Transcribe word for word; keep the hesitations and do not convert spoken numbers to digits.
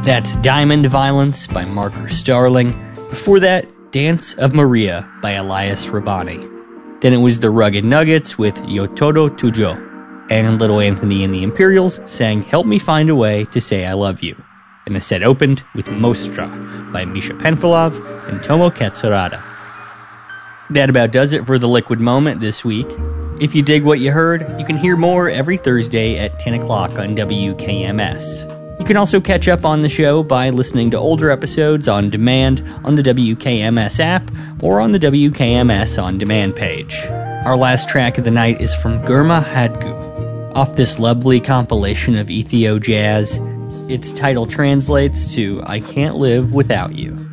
That's Diamond Violence by Marker Starling. Before that, Dance of Maria by Elias Rabani. Then it was the Rugged Nuggets with Yo Todo Tuyo. And Little Anthony and the Imperials sang Help Me Find a Way to Say I Love You. And the set opened with Mostra by Misha Penfilov and Tomo Katsurada. That about does it for the Liquid Moment this week. If you dig what you heard, you can hear more every Thursday at ten o'clock on W K M S. You can also catch up on the show by listening to older episodes on demand on the W K M S app or on the W K M S On Demand page. Our last track of the night is from Gurma Hadgu, off this lovely compilation of Ethio jazz. Its title translates to I Can't Live Without You.